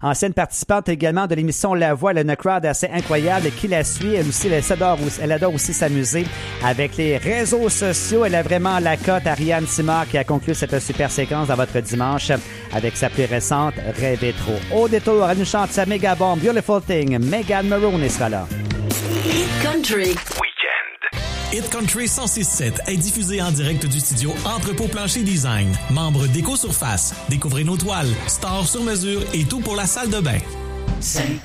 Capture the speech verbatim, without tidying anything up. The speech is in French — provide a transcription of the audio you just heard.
ancienne participante également de l'émission La Voix. Elle a une crowd assez incroyable qui la suit. Elle aussi, elle adore, elle adore aussi s'amuser avec les réseaux sociaux. Elle a vraiment la cote. Ariane Simard qui a conclu cette super séquence dans votre dimanche avec sa plus récente Rêver trop. Au détour, elle nous chante sa méga bombe Beautiful Thing. Megan Maroon sera là. Hit Country. Hit Country cent six sept est diffusé en direct du studio Entrepôt Plancher Design. Membre d'Éco-Surface. Découvrez nos toiles, stores sur mesure et tout pour la salle de bain.